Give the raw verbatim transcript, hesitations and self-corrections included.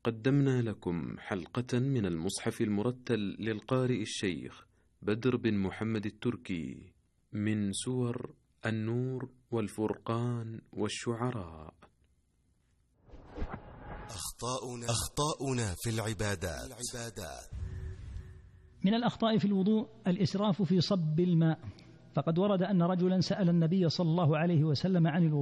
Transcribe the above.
قدمنا لكم حلقة من المصحف المرتل للقارئ الشيخ بدر بن محمد التركي من سور النور والفرقان والشعراء. أخطاؤنا, أخطاؤنا في العبادات. من الأخطاء في الوضوء الإسراف في صب الماء، فقد ورد أن رجلا سأل النبي صلى الله عليه وسلم عن الوضوء